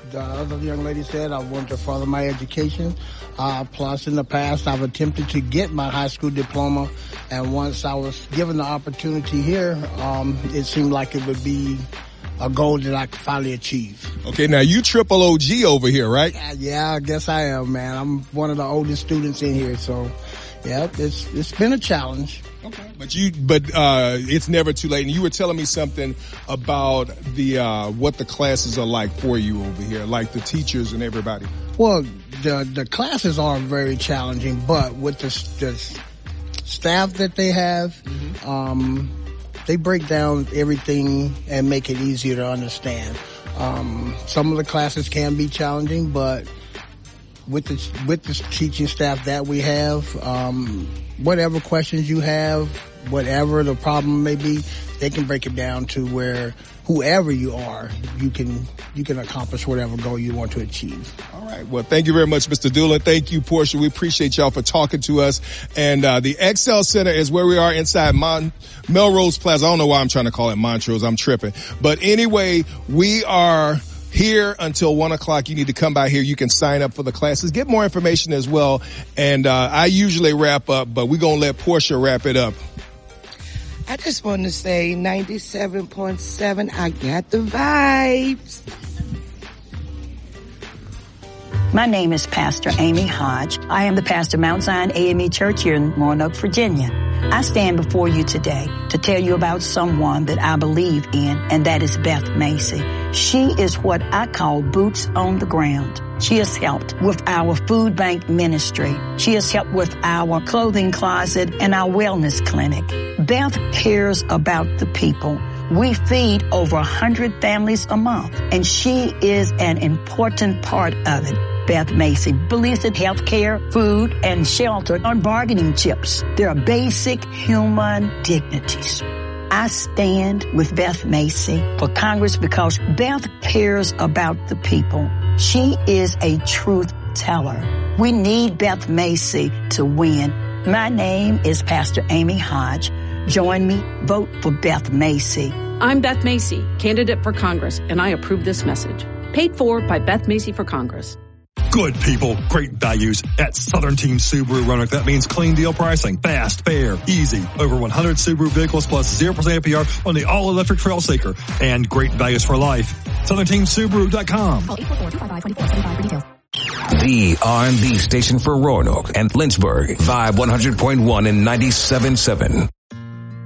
the other young lady said, I want to further my education. Plus, in the past, I've attempted to get my high school diploma. And once I was given the opportunity here, it seemed like it would be a goal that I could finally achieve. Okay, now you triple OG over here, right? Yeah, I guess I am, man. I'm one of the oldest students in here, so yeah, it's been a challenge. Okay, but it's never too late. And you were telling me something about the what the classes are like for you over here, like the teachers and everybody. Well, the classes are very challenging, but with the staff that they have, they break down everything and make it easier to understand. Some of the classes can be challenging, but with the teaching staff that we have, whatever questions you have, whatever the problem may be, they can break it down to where whoever you are, you can accomplish whatever goal you want to achieve. All right. Well, thank you very much, Mr. Doolin. Thank you, Portia. We appreciate y'all for talking to us. And the Excel Center is where we are inside Melrose Plaza. I don't know why I'm trying to call it Montrose. I'm tripping. But anyway, we are here until 1 o'clock. You need to come by here. You can sign up for the classes, get more information as well. And I usually wrap up, but we're going to let Portia wrap it up. I just want to say 97.7, I got the vibes. My name is Pastor Amy Hodge. I am the pastor of Mount Zion AME Church here in Roanoke, Virginia. I stand before you today to tell you about someone that I believe in, and that is Beth Macy. She is what I call boots on the ground. She has helped with our food bank ministry. She has helped with our clothing closet and our wellness clinic. Beth cares about the people. We feed over 100 families a month, and she is an important part of it. Beth Macy believes that health care, food, and shelter are bargaining chips. They are basic human dignities. I stand with Beth Macy for Congress because Beth cares about the people. She is a truth teller. We need Beth Macy to win. My name is Pastor Amy Hodge. Join me. Vote for Beth Macy. I'm Beth Macy, candidate for Congress, and I approve this message. Paid for by Beth Macy for Congress. Good people, great values at Southern Team Subaru Roanoke. That means clean deal pricing, fast, fair, easy. Over 100 Subaru vehicles plus 0% APR on the all-electric Trailseeker. And great values for life. SouthernTeamSubaru.com. Call 844-255-2475 for details. The R&B station for Roanoke and Lynchburg. Vibe 100.1 and 97.7.